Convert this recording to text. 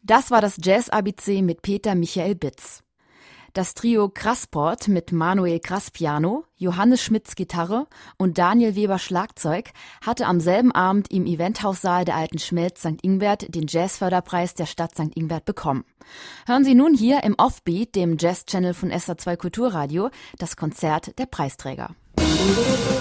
Das war das Jazz-ABC mit Peter Michael Bitz. Das Trio Krassport mit Manuel Krass Piano, Johannes Schmitz Gitarre und Daniel Weber Schlagzeug hatte am selben Abend im Eventhaussaal der Alten Schmelz St. Ingbert den Jazzförderpreis der Stadt St. Ingbert bekommen. Hören Sie nun hier im Offbeat, dem Jazz-Channel von SA2 Kulturradio, das Konzert der Preisträger.